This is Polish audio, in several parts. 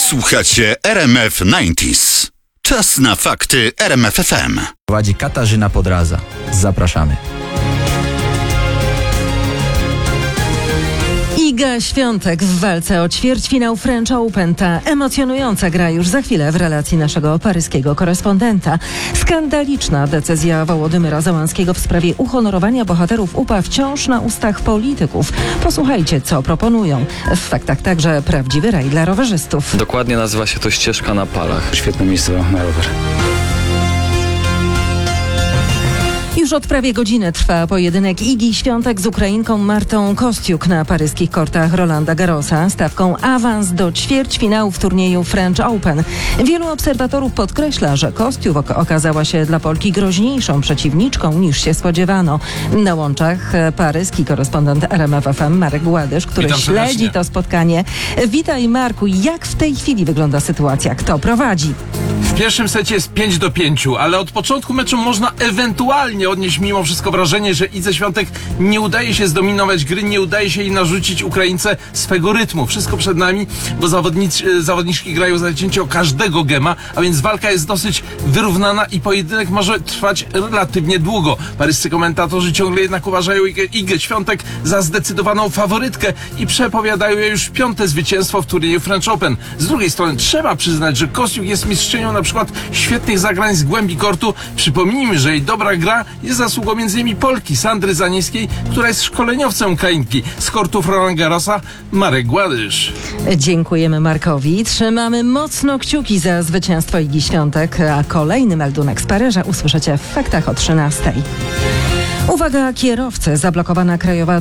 Słuchacie RMF 90s. Czas na fakty RMF FM. Prowadzi Katarzyna Podraza. Zapraszamy. Iga Świątek w walce o ćwierćfinał French Open. Ta emocjonująca gra już za chwilę w relacji naszego paryskiego korespondenta. Skandaliczna decyzja Wołodymyra Zełenskiego w sprawie uhonorowania bohaterów UPA wciąż na ustach polityków. Posłuchajcie, co proponują. W faktach także prawdziwy raj dla rowerzystów. Dokładnie nazywa się to ścieżka na palach. Świetne miejsce na rower. Już od prawie godziny trwa pojedynek Igi Świątek z Ukrainką Martą Kostiuk na paryskich kortach Rolanda Garrosa. Stawką awans do ćwierćfinału w turnieju French Open. Wielu obserwatorów podkreśla, że Kostiuk okazała się dla Polki groźniejszą przeciwniczką niż się spodziewano. Na łączach paryski korespondent RMF FM Marek Gładysz, który śledzi to spotkanie. Witaj Marku, jak w tej chwili wygląda sytuacja? Kto prowadzi? W pierwszym secie jest 5-5, ale od początku meczu można ewentualnie odnieść mimo wszystko wrażenie, że Idze Świątek nie udaje się zdominować gry, nie udaje się jej narzucić Ukraińce swego rytmu. Wszystko przed nami, bo zawodniczki grają zacięcie o każdego gema, a więc walka jest dosyć wyrównana i pojedynek może trwać relatywnie długo. Paryscy komentatorzy ciągle jednak uważają Igę Świątek za zdecydowaną faworytkę i przepowiadają jej już 5. zwycięstwo w turnieju French Open. Z drugiej strony trzeba przyznać, że Kostiuk jest mistrzynią na przykład świetnych zagrań z głębi kortu. Przypomnijmy, że jej dobra gra jest zasługą m.in. Polki Sandry Zaniewskiej, która jest szkoleniowcem Ukrainki. Z kortów Rolanda Garrosa Marek Gładysz. Dziękujemy Markowi. Trzymamy mocno kciuki za zwycięstwo Igi Świątek, a kolejny meldunek z Paryża usłyszycie w faktach o 13:00. Uwaga kierowcy, zablokowana krajowa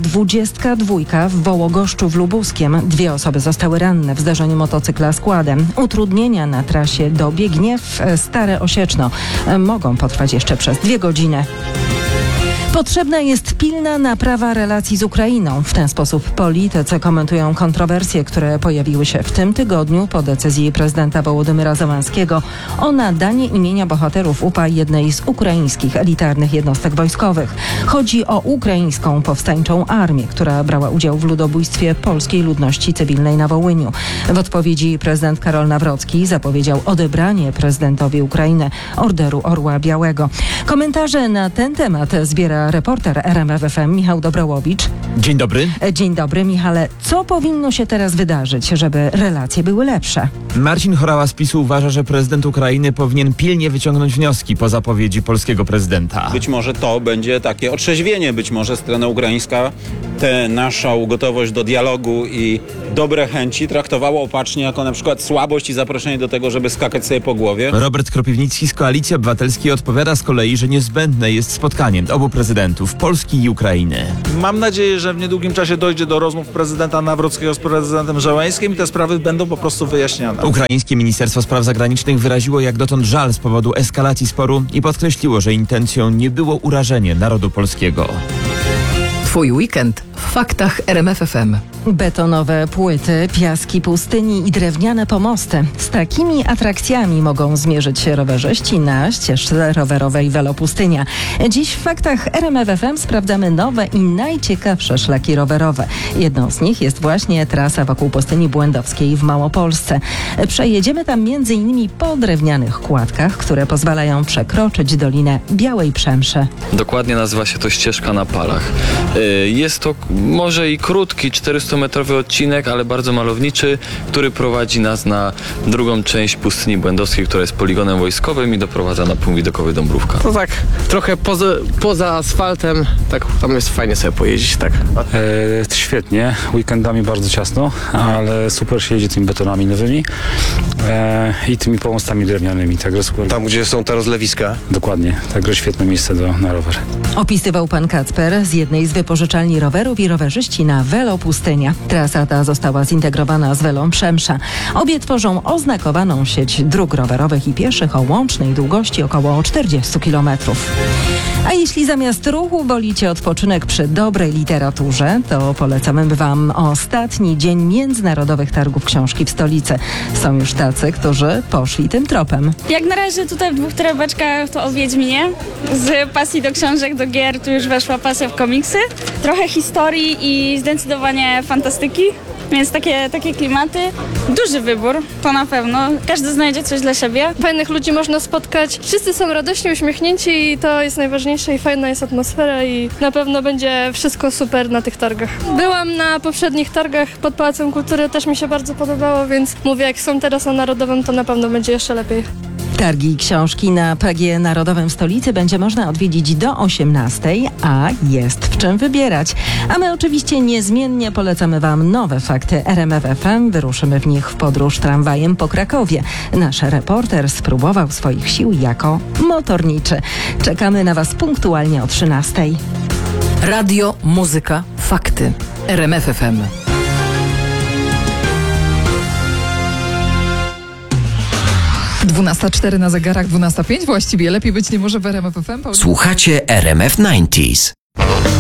22 w Wołogoszczu w Lubuskiem. 2 osoby zostały ranne w zdarzeniu motocykla z kładem. Utrudnienia na trasie do Biegniew Stare Osieczno mogą potrwać jeszcze przez 2 godziny. Potrzebna jest pilna naprawa relacji z Ukrainą. W ten sposób politycy komentują kontrowersje, które pojawiły się w tym tygodniu po decyzji prezydenta Wołodymyra Zełenskiego o nadanie imienia bohaterów UPA jednej z ukraińskich elitarnych jednostek wojskowych. Chodzi o ukraińską powstańczą armię, która brała udział w ludobójstwie polskiej ludności cywilnej na Wołyniu. W odpowiedzi prezydent Karol Nawrocki zapowiedział odebranie prezydentowi Ukrainy Orderu Orła Białego. Komentarze na ten temat zbiera reporter RMF FM Michał Dobrołowicz. Dzień dobry. Dzień dobry, Michale. Co powinno się teraz wydarzyć, żeby relacje były lepsze? Marcin Horała z PiS-u uważa, że prezydent Ukrainy powinien pilnie wyciągnąć wnioski po zapowiedzi polskiego prezydenta. Być może to będzie takie otrzeźwienie, być może strona ukraińska tę naszą gotowość do dialogu i dobre chęci traktowała opacznie jako na przykład słabość i zaproszenie do tego, żeby skakać sobie po głowie. Robert Kropiwnicki z Koalicji Obywatelskiej odpowiada z kolei, że niezbędne jest spotkanie obu prezydentów, Polski i Ukrainy. Mam nadzieję, że w niedługim czasie dojdzie do rozmów prezydenta Nawrockiego z prezydentem Zełenskim i te sprawy będą po prostu wyjaśniane. Ukraińskie Ministerstwo Spraw Zagranicznych wyraziło jak dotąd żal z powodu eskalacji sporu i podkreśliło, że intencją nie było urażenie narodu polskiego. Twój weekend w faktach RMF FM. Betonowe płyty, piaski pustyni i drewniane pomosty. Z takimi atrakcjami mogą zmierzyć się rowerzyści na ścieżce rowerowej Velopustynia. Dziś w faktach RMF FM sprawdzamy nowe i najciekawsze szlaki rowerowe. Jedną z nich jest właśnie trasa wokół pustyni błędowskiej w Małopolsce. Przejedziemy tam m.in. po drewnianych kładkach, które pozwalają przekroczyć Dolinę Białej Przemszy. Dokładnie nazywa się to ścieżka na palach. Jest to może i krótki 400-metrowy odcinek, ale bardzo malowniczy, który prowadzi nas na drugą część pustyni błędowskiej, która jest poligonem wojskowym i doprowadza na punkt widokowy Dąbrówka. To tak trochę poza asfaltem, tak tam jest fajnie sobie pojeździć, tak. Świetnie, weekendami bardzo ciasno, ale super się jedzie tymi betonami nowymi i tymi pomostami drewnianymi, także super. Tam, gdzie są te rozlewiska. Dokładnie, także świetne miejsce na rower. Opisywał pan Kacper z jednej z wypożyczalni rowerów i rowerzyści na Velopustynia. Trasa ta została zintegrowana z Velą Przemsza. Obie tworzą oznakowaną sieć dróg rowerowych i pieszych o łącznej długości około 40 km. A jeśli zamiast ruchu wolicie odpoczynek przy dobrej literaturze, to polecamy wam ostatni dzień Międzynarodowych Targów Książki w stolicy. Są już tacy, którzy poszli tym tropem. Jak na razie tutaj w 2 torebeczkach to o Wiedźminie. Z pasji do książek, do gier tu już weszła pasja w komiksy. Trochę historii i zdecydowanie fantastyki. Więc takie klimaty, duży wybór, to na pewno. Każdy znajdzie coś dla siebie. Fajnych ludzi można spotkać. Wszyscy są radośni, uśmiechnięci i to jest najważniejsze i fajna jest atmosfera i na pewno będzie wszystko super na tych targach. Byłam na poprzednich targach pod Pałacem Kultury, też mi się bardzo podobało, więc mówię, jak są teraz na Narodowym, to na pewno będzie jeszcze lepiej. Targi książki na PG Narodowym w stolicy będzie można odwiedzić do 18:00, a jest w czym wybierać. A my oczywiście niezmiennie polecamy Wam nowe fakty RMF FM. Wyruszymy w nich w podróż tramwajem po Krakowie. Nasz reporter spróbował swoich sił jako motorniczy. Czekamy na Was punktualnie o 13:00. Radio, muzyka, fakty. RMF FM. Dwunasta 4 na zegarach, 12:05 właściwie. Lepiej być nie może w RMF FM. Słuchacie RMF 90s.